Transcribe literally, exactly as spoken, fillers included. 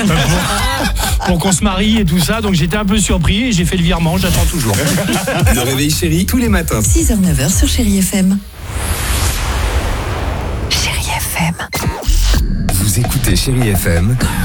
pour, pour qu'on se marie et tout ça. Donc j'étais un peu surpris et j'ai fait le virement, j'attends toujours. Le réveil chéri, tous les matins. six heures neuf heures sur Chérie F M. Chérie F M. Vous écoutez Chérie F M.